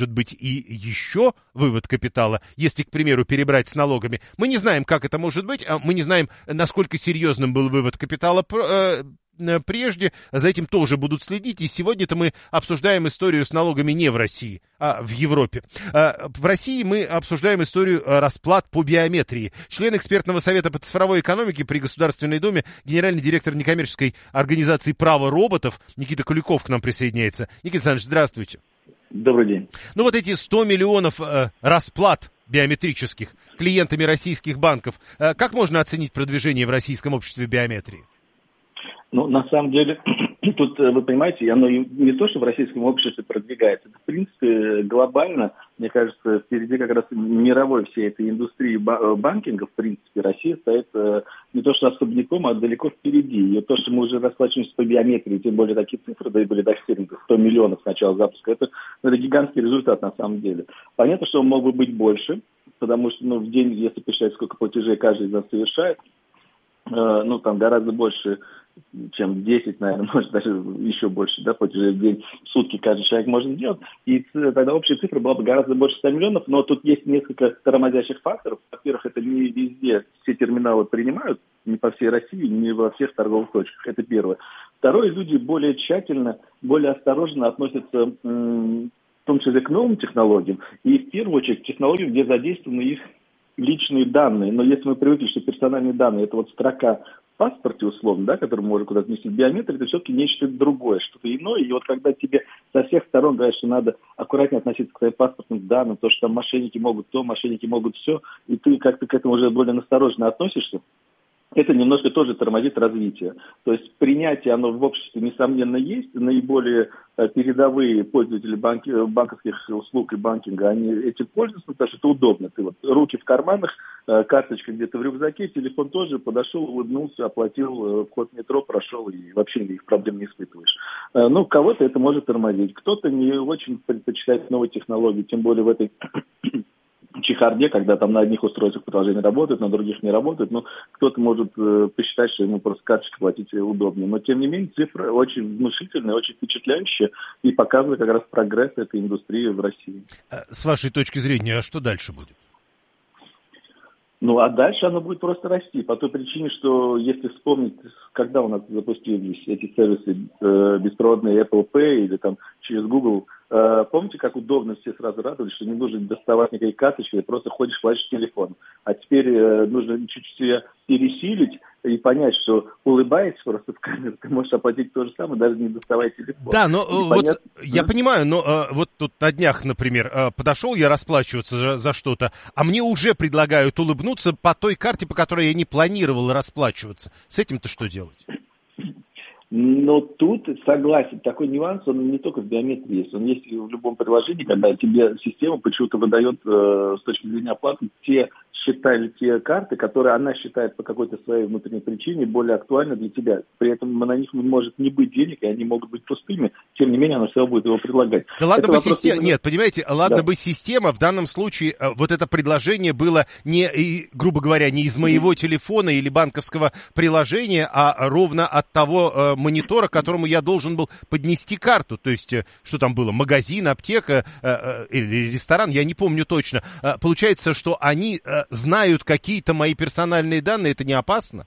и еще вывод капитала, если, к примеру, перебрать с налогами. Мы не знаем, как это может быть, мы не знаем, насколько серьезным был вывод капитала прежде, за этим тоже будут следить, и сегодня-то мы обсуждаем историю с налогами не в России, а в Европе. В России мы обсуждаем историю расплат по биометрии. Член экспертного совета по цифровой экономике при Государственной Думе, генеральный директор некоммерческой организации «Право роботов» Никита Куликов к нам присоединяется. Никита Александрович, здравствуйте.
Добрый день.
Ну вот эти 100 миллионов расплат биометрических клиентами российских банков. Как можно оценить продвижение в российском обществе биометрии?
Ну, на самом деле, тут, вы понимаете, оно не то, что в российском обществе продвигается. Это, в принципе, глобально, мне кажется, впереди как раз мировой всей этой индустрии банкинга, в принципе, Россия стоит не то, что особняком, а далеко впереди. И то, что мы уже расплачиваемся по биометрии, тем более такие цифры, да и были достигнуты 100 миллионов с начала запуска, это гигантский результат на самом деле. Понятно, что он мог бы быть больше, потому что в день, если посчитать, сколько платежей каждый из нас совершает, там гораздо больше, чем 10, наверное, может даже еще больше, да, платежей в день, в сутки каждый человек может сделать, и тогда общая цифра была бы гораздо больше 100 миллионов, но тут есть несколько тормозящих факторов. Во-первых, это не везде все терминалы принимают, не по всей России, не во всех торговых точках, это первое. Второе, люди более тщательно, более осторожно относятся, в том числе к новым технологиям, и в первую очередь к технологиям, где задействованы их личные данные. Но если мы привыкли, что персональные данные – это вот строка в паспорте, условно, да, который можно куда-то внести в биометрию, это все-таки нечто другое, что-то иное. И вот когда тебе со всех сторон говорят, что надо аккуратнее относиться к своим паспортным данным, то, что там мошенники могут то, мошенники могут все, и ты как-то к этому уже более настороженно относишься, это немножко тоже тормозит развитие. То есть принятие, оно в обществе, несомненно, есть. Наиболее передовые пользователи банковских услуг и банкинга, они этим пользуются, потому что это удобно. Ты вот руки в карманах, карточка где-то в рюкзаке, телефон тоже, подошел, улыбнулся, оплатил вход в метро, прошел, и вообще никаких проблем не испытываешь. Кого-то это может тормозить. Кто-то не очень предпочитает новые технологии, тем более в этой чехарде, когда там на одних устройствах приложения работают, на других не работают, кто-то может посчитать, что ему просто карточкой платить удобнее. Но, тем не менее, цифра очень внушительная, очень впечатляющая и показывает как раз прогресс этой индустрии в России.
С вашей точки зрения, а что дальше будет?
А дальше оно будет просто расти, по той причине, что если вспомнить, когда у нас запустились эти сервисы беспроводные Apple Pay или там через Google, помните, как удобно все сразу радовались, что не нужно доставать никакие карточки, просто ходишь, платишь телефон. А теперь нужно чуть-чуть себя пересилить и понять, что улыбаясь просто в камеру, ты можешь оплатить то же самое, даже не доставая телефон.
Да, я понимаю, но вот тут на днях, например, подошел я расплачиваться за что-то, а мне уже предлагают улыбнуться по той карте, по которой я не планировал расплачиваться. С этим-то что делать?
Но тут, согласен, такой нюанс, он не только в биометрии есть, он есть и в любом приложении, когда тебе система почему-то выдает с точки зрения оплаты те карты, которые она считает по какой-то своей внутренней причине более актуальны для тебя. При этом на них может не быть денег, и они могут быть пустыми. Тем не менее, она все равно будет его предлагать.
Да ладно бы система... Нет, понимаете, ладно бы система, в данном случае вот это предложение было грубо говоря, не из моего телефона или банковского приложения, а ровно от того монитора, к которому я должен был поднести карту. То есть, что там было, магазин, аптека или ресторан, я не помню точно. Получается, что они знают какие-то мои персональные данные, это не опасно?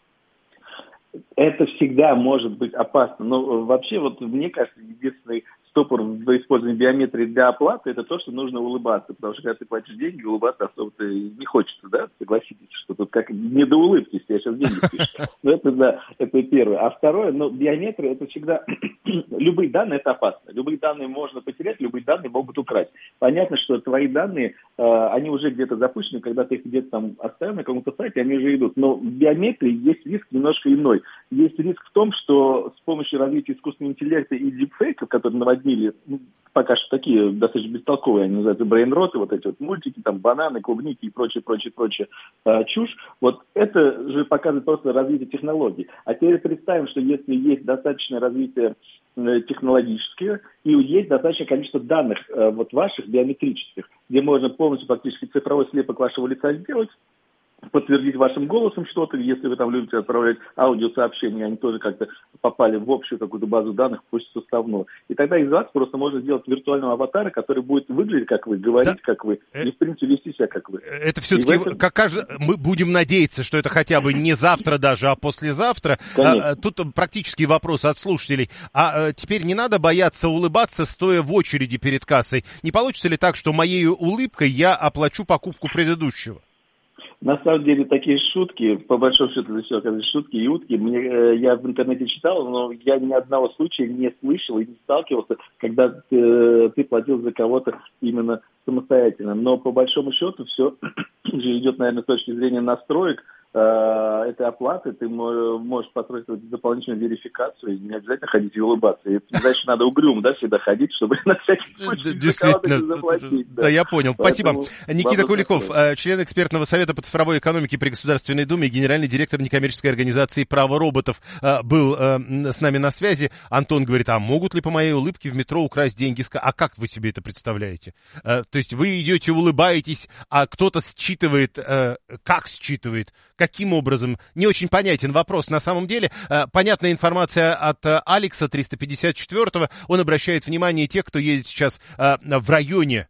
Это всегда может быть опасно. Но вообще, мне кажется, единственный стопор в использовании биометрии для оплаты, это то, что нужно улыбаться. Потому что когда ты платишь деньги, улыбаться особо-то не хочется, да? Согласитесь, что тут как не до улыбки, если я сейчас деньги пишу. Но это первое. А второе, биометрия, это всегда... Любые данные, это опасно. Любые данные можно потерять, любые данные могут украсть. Понятно, что твои данные, они уже где-то запущены, когда ты их где-то там оставил на каком-то сайте, они уже идут. Но в биометрии есть риск немножко иной. Есть риск в том, что с помощью развития искусственного интеллекта и дипфейков, которые наводнили, пока что такие достаточно бестолковые, они называются брейнроты, вот эти вот мультики, там бананы, клубники и прочее чушь, это же показывает просто развитие технологий. А теперь представим, что если есть достаточное развитие технологическое, и есть достаточное количество данных ваших биометрических, где можно полностью фактически цифровой слепок вашего лица сделать, подтвердить вашим голосом что-то, если вы там любите отправлять аудиосообщения, они тоже как-то попали в общую какую-то базу данных, пусть составную. И тогда из вас просто можно сделать виртуального аватара, который будет выглядеть как вы, говорить как вы, и в принципе вести себя как вы.
Это все-таки, мы будем надеяться, что это хотя бы не завтра даже, а послезавтра. Тут практически вопрос от слушателей. А теперь не надо бояться улыбаться, стоя в очереди перед кассой. Не получится ли так, что моей улыбкой я оплачу покупку предыдущего?
На самом деле такие шутки, по большому счету, это все оказывается шутки и утки. Я в интернете читал, но я ни одного случая не слышал и не сталкивался, когда ты платил за кого-то именно самостоятельно. Но по большому счету все же идет, наверное, с точки зрения настроек этой оплаты. Ты можешь построить дополнительную верификацию и не обязательно ходить и улыбаться. И, значит, надо угрюм, да, всегда ходить, чтобы на всякий случай за кого-то не заплатить.
Да, я понял. Спасибо. Никита Куликов, член экспертного совета по цифровой экономике при Государственной Думе и генеральный директор некоммерческой организации «Право роботов», был с нами на связи. Антон говорит, а могут ли по моей улыбке в метро украсть деньги? А как вы себе это представляете? То есть вы идете, улыбаетесь, а кто-то считывает, как считывает, каким образом? Не очень понятен вопрос. На самом деле, понятная информация от Алекса 354-го. Он обращает внимание тех, кто едет сейчас в районе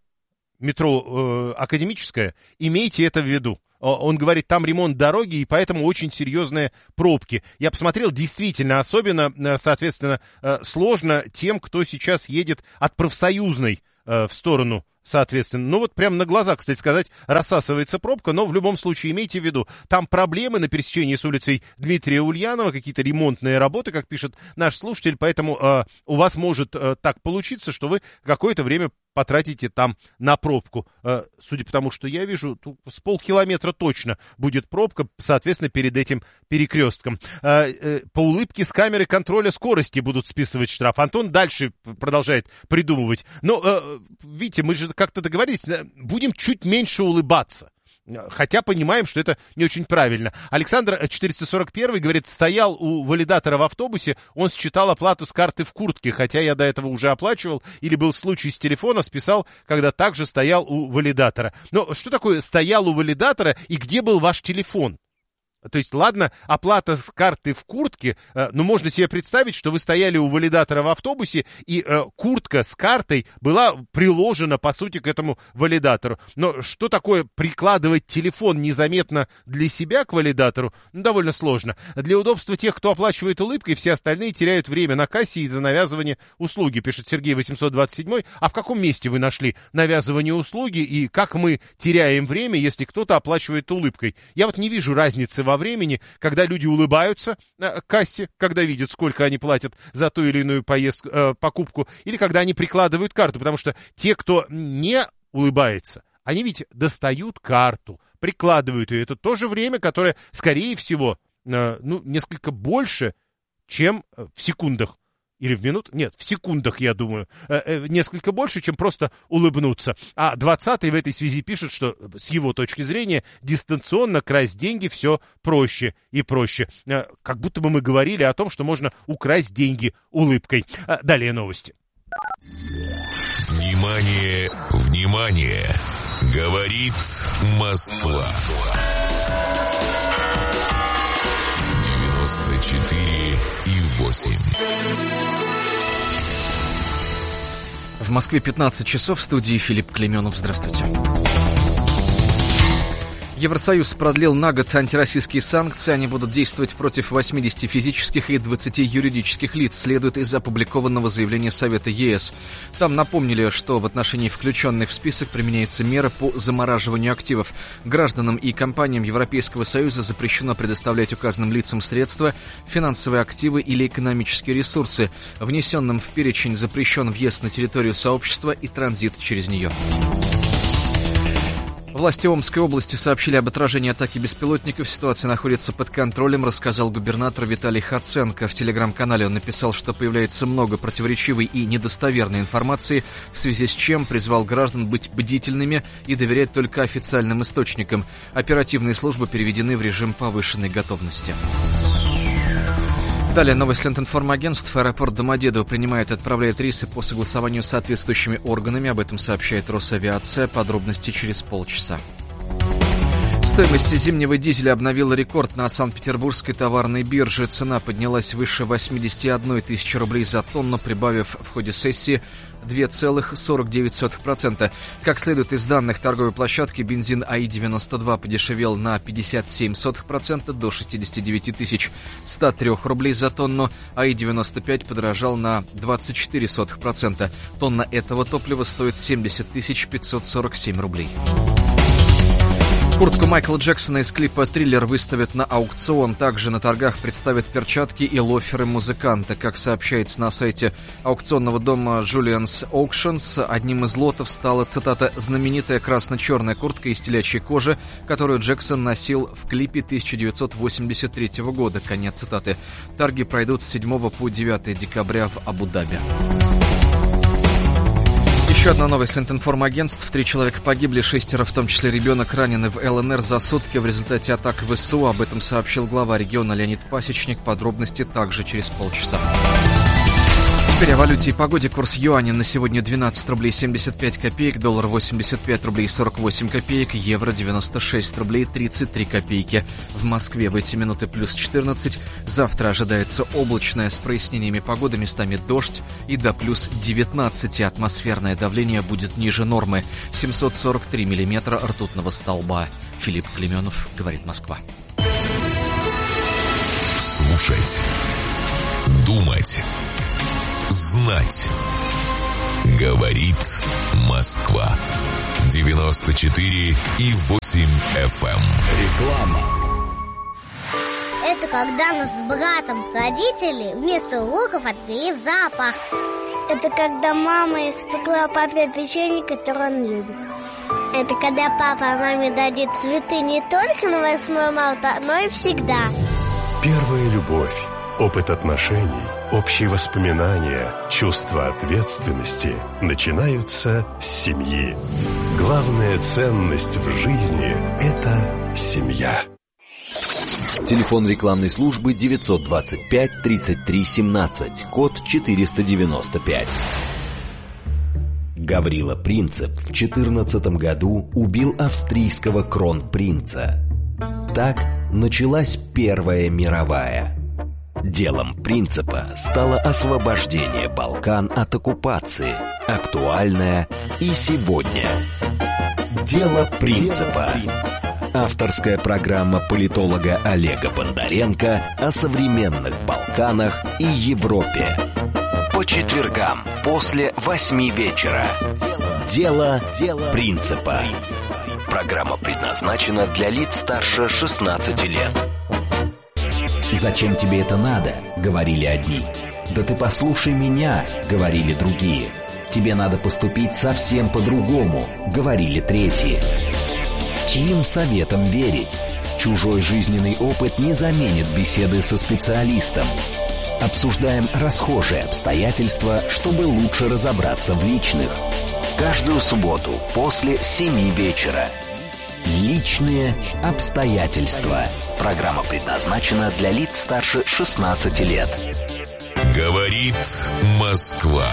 метро Академическое. Имейте это в виду. Он говорит, там ремонт дороги, и поэтому очень серьезные пробки. Я посмотрел, действительно, особенно, соответственно, сложно тем, кто сейчас едет от Профсоюзной в сторону, соответственно. Ну вот прямо на глазах, кстати сказать, рассасывается пробка, но в любом случае имейте в виду, там проблемы на пересечении с улицей Дмитрия Ульянова, какие-то ремонтные работы, как пишет наш слушатель, поэтому у вас может так получиться, что вы какое-то время потратите там на пробку. Судя по тому, что я вижу, с полкилометра точно будет пробка, соответственно, перед этим перекрестком. По улыбке с камеры контроля скорости будут списывать штраф. Антон дальше продолжает придумывать. Но, видите, мы же как-то договорились, будем чуть меньше улыбаться. Хотя понимаем, что это не очень правильно. Александр 441 говорит, стоял у валидатора в автобусе, он считал оплату с карты в куртке, хотя я до этого уже оплачивал, или был случай с телефона, списал, когда также стоял у валидатора. Но что такое стоял у валидатора и где был ваш телефон? То есть, ладно, оплата с карты в куртке, но можно себе представить, что вы стояли у валидатора в автобусе, и куртка с картой была приложена, по сути, к этому валидатору. Но что такое прикладывать телефон незаметно для себя к валидатору? Ну, довольно сложно. Для удобства тех, кто оплачивает улыбкой, все остальные теряют время на кассе из-за навязывания услуги, пишет Сергей 827. А в каком месте вы нашли навязывание услуги, и как мы теряем время, если кто-то оплачивает улыбкой? Я вот не вижу разницы во времени, когда люди улыбаются к кассе, когда видят, сколько они платят за ту или иную покупку, или когда они прикладывают карту, потому что те, кто не улыбается, они ведь достают карту, прикладывают ее. Это тоже время, которое, скорее всего, несколько больше, чем в секундах. Или в минут? Нет, в секундах, я думаю. Несколько больше, чем просто улыбнуться. А 20-й в этой связи пишет, что с его точки зрения дистанционно красть деньги все проще и проще. Как будто бы мы говорили о том, что можно украсть деньги улыбкой. Далее новости.
Внимание, внимание! Говорит Москва. 94,8.
В Москве 15 часов, в студии Филипп Клеменов. Здравствуйте. Евросоюз продлил на год антироссийские санкции. Они будут действовать против 80 физических и 20 юридических лиц, следует из опубликованного заявления Совета ЕС. Там напомнили, что в отношении включенных в список применяется мера по замораживанию активов. Гражданам и компаниям Европейского Союза запрещено предоставлять указанным лицам средства, финансовые активы или экономические ресурсы. Внесенным в перечень запрещен въезд на территорию сообщества и транзит через нее. Власти Омской области сообщили об отражении атаки беспилотников. Ситуация находится под контролем, рассказал губернатор Виталий Хаценко. В телеграм-канале он написал, что появляется много противоречивой и недостоверной информации, в связи с чем призвал граждан быть бдительными и доверять только официальным источникам. Оперативные службы переведены в режим повышенной готовности. Далее новость Лентинформагентств. Аэропорт Домодедово принимает и отправляет рейсы по согласованию с соответствующими органами. Об этом сообщает Росавиация. Подробности через полчаса. Стоимость зимнего дизеля обновила рекорд на Санкт-Петербургской товарной бирже. Цена поднялась выше 81 тысячи рублей за тонну, прибавив в ходе сессии 2,49%. Как следует из данных торговой площадки, бензин АИ-92 подешевел на 0,57% до 69 103 рублей за тонну, АИ-95 подорожал на 0,24%. Тонна этого топлива стоит 70 547 рублей. Куртку Майкла Джексона из клипа «Триллер» выставят на аукцион. Также на торгах представят перчатки и лоферы музыканта. Как сообщается на сайте аукционного дома Julian's Auctions, одним из лотов стала, цитата, «знаменитая красно-черная куртка из телячьей кожи, которую Джексон носил в клипе 1983 года». Конец цитаты. Торги пройдут с 7 по 9 декабря в Абу-Даби. Еще одна новость от информагентств. 3 человека погибли, 6, в том числе ребенок, ранены в ЛНР за сутки в результате атак ВСУ. Об этом сообщил глава региона Леонид Пасечник. Подробности также через полчаса. Теперь о валюте и погоде. Курс юаня на сегодня 12 рублей 75 копеек, доллар 85 рублей 48 копеек, евро 96 рублей 33 копейки. В Москве в эти минуты плюс 14. Завтра ожидается облачная с прояснениями погоды, местами дождь и до плюс 19. Атмосферное давление будет ниже нормы. 743 миллиметра ртутного столба. Филипп Клеменов, говорит Москва.
Слушать. Думать. Знать. Говорит Москва. 94,8 FM. Реклама.
Это когда нас с братом родители вместо уроков отвели в зоопарк.
Это когда мама испекла папе печенье, которое он любит.
Это когда папа маме дадит цветы не только на 8 марта, но и всегда.
Первая любовь, опыт отношений, общие воспоминания, чувство ответственности начинаются с семьи. Главная ценность в жизни – это семья.
Телефон рекламной службы 925 33 17, код 495. Гаврила Принцип в 14 году убил австрийского кронпринца. Так началась Первая мировая. Делом Принципа стало освобождение Балкан от оккупации, актуальное и сегодня. Дело Принципа. Авторская программа политолога Олега Бондаренко о современных Балканах и Европе. По четвергам после 8 вечера. Дело Принципа. Программа предназначена для лиц старше 16 лет. «Зачем тебе это надо?» — говорили одни. «Да ты послушай меня!» — говорили другие. «Тебе надо поступить совсем по-другому!» — говорили третьи. Чьим советам верить? Чужой жизненный опыт не заменит беседы со специалистом. Обсуждаем расхожие обстоятельства, чтобы лучше разобраться в личных. Каждую субботу после 7 вечера. Личные обстоятельства. Программа предназначена для лиц старше 16 лет.
Говорит Москва.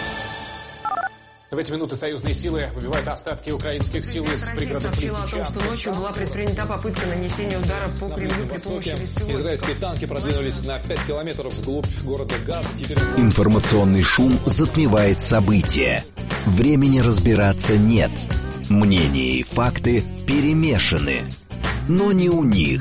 В эти минуты союзные силы выбивают остатки украинских сил из пригородов Лисичанска.
Сообщила о том, что ночью была предпринята попытка нанесения удара по Кремлю при помощи беспилотников.
Израильские танки продвинулись на 5 километров вглубь города Газ.
Информационный шум затмевает события. Времени разбираться нет. Мнения и факты перемешаны. Но не у них.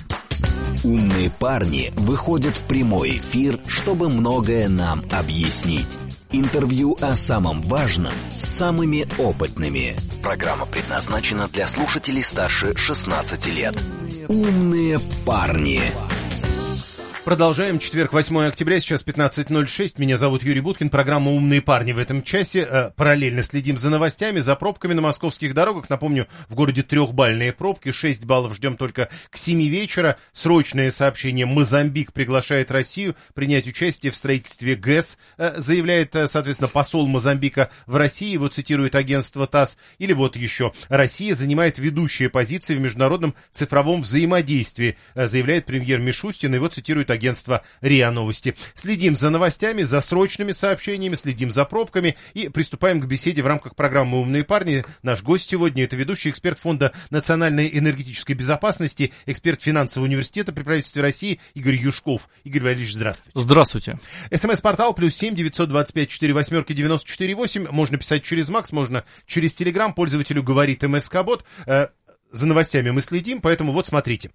Умные парни выходят в прямой эфир, чтобы многое нам объяснить. Интервью о самом важном с самыми опытными. Программа предназначена для слушателей старше 16 лет. Умные парни.
Продолжаем. Четверг, 8 октября, сейчас 15:06. Меня зовут Юрий Буткин. Программа «Умные парни» в этом часе. Параллельно следим за новостями, за пробками на московских дорогах. Напомню, в городе 3-бальные пробки. 6 баллов ждем только к 7 вечера. Срочное сообщение. Мозамбик приглашает Россию принять участие в строительстве ГЭС, заявляет, соответственно, посол Мозамбика в России. Его цитирует агентство ТАСС. Или вот еще. Россия занимает ведущие позиции в международном цифровом взаимодействии, заявляет премьер Мишустин. Его цитирует агентство РИА Новости. Следим за новостями, за срочными сообщениями, следим за пробками и приступаем к беседе в рамках программы «Умные парни». Наш гость сегодня — это ведущий эксперт Фонда национальной энергетической безопасности, эксперт финансового университета при правительстве России Игорь Юшков. Игорь Валерьевич, здравствуйте.
Здравствуйте.
СМС-портал +7 925 48 94 8. Можно писать через МАКС, можно через Телеграм. Пользователю говорит МСК-бот. За новостями мы следим, поэтому вот смотрите.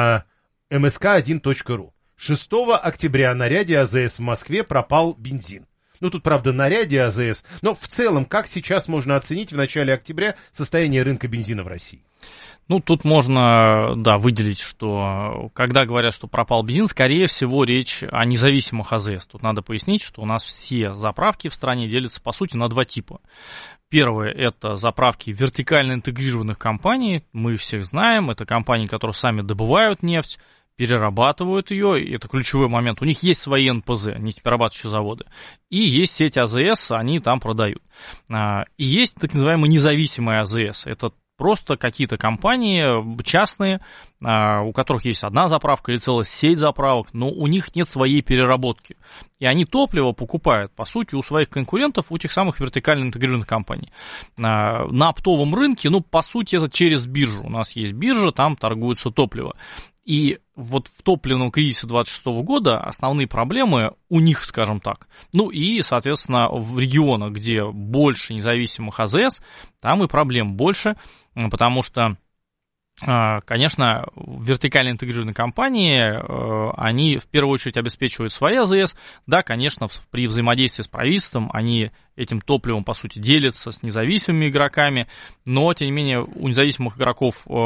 msk1.ru. 6 октября на ряде АЗС в Москве пропал бензин. Ну, тут, правда, на ряде АЗС, но в целом, как сейчас можно оценить в начале октября состояние рынка бензина в России?
Ну, тут можно, да, выделить, что когда говорят, что пропал бензин, скорее всего, речь о независимых АЗС. Тут надо пояснить, что у нас все заправки в стране делятся, по сути, на два типа. Первое – это заправки вертикально интегрированных компаний. Мы всех знаем, это компании, которые сами добывают нефть, перерабатывают ее, и это ключевой момент. У них есть свои НПЗ, нефтеперерабатывающие заводы, и есть сеть АЗС, они там продают. И есть так называемые независимые АЗС. Это просто какие-то компании частные, у которых есть одна заправка или целая сеть заправок, но у них нет своей переработки. И они топливо покупают, по сути, у своих конкурентов, у тех самых вертикально интегрированных компаний. На оптовом рынке, ну, по сути, это через биржу. У нас есть биржа, там торгуется топливо. И вот в топливном кризисе 26 года основные проблемы у них, скажем так. Ну и, соответственно, в регионах, где больше независимых АЗС, там и проблем больше, потому что, конечно, вертикально интегрированные компании, они в первую очередь обеспечивают свои АЗС. Да, конечно, при взаимодействии с правительством они этим топливом, по сути, делятся с независимыми игроками, но, тем не менее, у независимых игроков